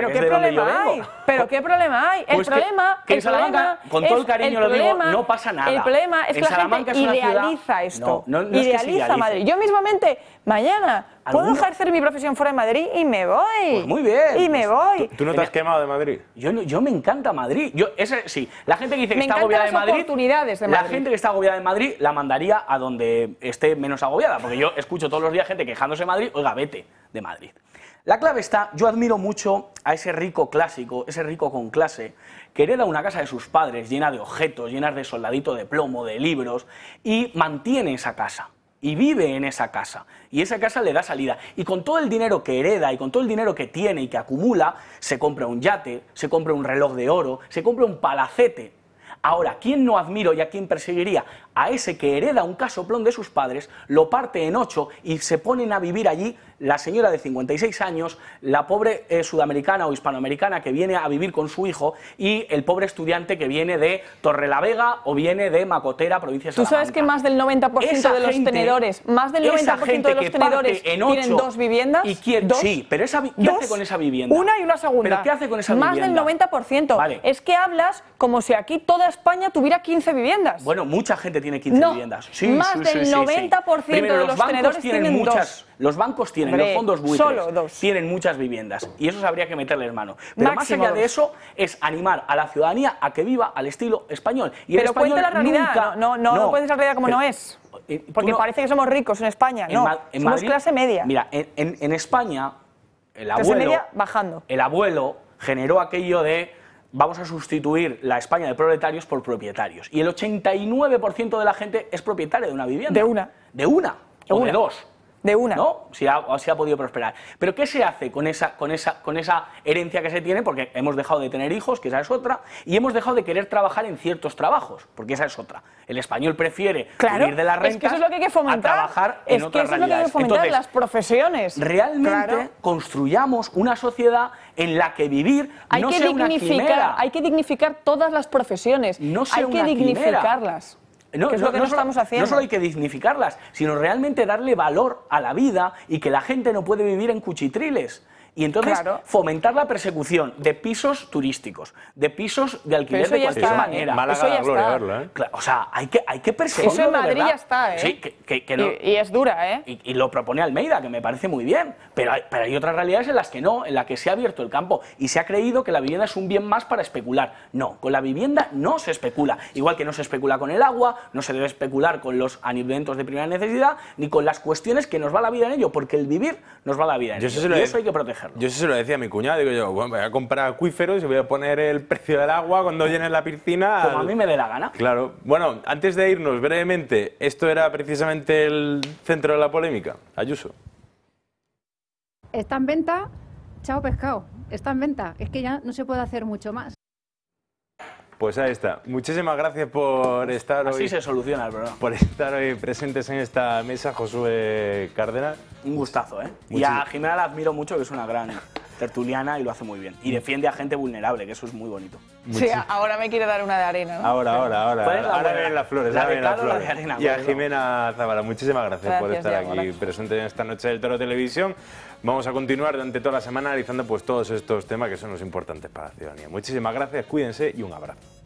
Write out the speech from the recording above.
pero ¿qué problema hay? ¿Pero qué problema hay? Pues que en Salamanca, con todo el cariño lo digo, no pasa nada. El problema es que la gente idealiza esto. Idealiza Madrid. Yo mismamente, mañana, puedo ejercer mi profesión fuera de Madrid y me voy. Pues muy bien. Y me voy. ¿Tú no te has quemado de Madrid? Yo me encanta Madrid. Sí, la gente que dice que me está agobiada de Madrid, oportunidades de Madrid, la gente que está agobiada de Madrid la mandaría a donde esté menos agobiada, porque yo escucho todos los días gente quejándose de Madrid, oiga, vete de Madrid. La clave está, yo admiro mucho a ese rico clásico, ese rico con clase, que hereda una casa de sus padres llena de objetos, llena de soldadito de plomo, de libros, y mantiene esa casa. Y vive en esa casa, y esa casa le da salida, y con todo el dinero que hereda, y con todo el dinero que tiene y que acumula, se compra un yate, se compra un reloj de oro, se compra un palacete. Ahora, ¿quién no admiro y a quién perseguiría? A ese que hereda un casoplón de sus padres, lo parte en 8 y se ponen a vivir allí la señora de 56 años, la pobre sudamericana o hispanoamericana que viene a vivir con su hijo y el pobre estudiante que viene de Torrelavega o viene de Macotera, provincia de Salamanca. ¿Tú sabes que más del 90% de los tenedores, tienen 2 viviendas? Sí, pero ¿qué hace con esa vivienda? Una y una segunda. ¿Pero qué hace con esa vivienda? Más del 90%. Vale. Es que hablas como si aquí toda España tuviera 15 viviendas. Bueno, mucha gente tiene 15 viviendas. Sí, más del 90% Primero, de los tenedores tienen 2. Los bancos tienen, los fondos buitres solo 2. tienen muchas viviendas y eso habría que meterles mano. Pero máximo más allá de eso es animar a la ciudadanía a que viva al estilo español. Y pero cuenta la realidad, no cuentes la realidad como no es. Porque parece que somos ricos en España, somos Madrid, clase media. Mira, en España clase media bajando. El abuelo generó aquello de vamos a sustituir la España de proletarios por propietarios. Y el 89% de la gente es propietaria de una vivienda. De una o de 2. De una. ¿No? Si ha podido prosperar. Pero ¿qué se hace con esa herencia que se tiene? Porque hemos dejado de tener hijos, que esa es otra, y hemos dejado de querer trabajar en ciertos trabajos, porque esa es otra. El español prefiere vivir de las rentas, es que eso es lo que hay que fomentar, a trabajar en otras realidades. Es que eso es lo que hay que fomentar. Entonces, las profesiones. Realmente construyamos una sociedad en la que vivir no sea una quimera. Hay que dignificar todas las profesiones. No sea hay que dignificarlas. No, que es lo que no estamos haciendo. No solo hay que dignificarlas, sino realmente darle valor a la vida y que la gente no puede vivir en cuchitriles. Y entonces fomentar la persecución de pisos turísticos, de pisos de alquiler de cualquier manera. Málaga da gloria verlo, ¿eh? O sea, hay que perseguirlo. Eso en Madrid ya está, ¿eh? Sí, y es dura, ¿eh? Y lo propone Almeida, que me parece muy bien. Pero hay otras realidades en las que no, en las que se ha abierto el campo y se ha creído que la vivienda es un bien más para especular. No, con la vivienda no se especula. Igual que no se especula con el agua, no se debe especular con los alimentos de primera necesidad, ni con las cuestiones que nos va la vida en ello, porque el vivir nos va la vida en ello. Y eso hay que protegerlo. Yo eso se lo decía a mi cuñado, digo yo, bueno, voy a comprar acuíferos y voy a poner el precio del agua cuando llene la piscina. Como a mí me dé la gana. Claro. Bueno, antes de irnos brevemente, ¿esto era precisamente el centro de la polémica? Ayuso. Está en venta, chao pescado, está en venta, es que ya no se puede hacer mucho más. Pues ahí está. Muchísimas gracias por estar hoy. Así se soluciona el problema. Por estar hoy presentes en esta mesa, Josué Cárdenas. Un gustazo, ¿eh? Y a Jimena la admiro mucho, que es una gran tertuliana y lo hace muy bien. Y defiende a gente vulnerable, que eso es muy bonito. Sí, ahora me quiere dar una de arena, ¿no? Ahora vienen las flores. La de Caro, la de arena. Y a Jimena Zavala, muchísimas gracias por estar aquí presente en esta noche del Toro Televisión. Vamos a continuar durante toda la semana analizando pues todos estos temas que son los importantes para la ciudadanía. Muchísimas gracias, cuídense y un abrazo.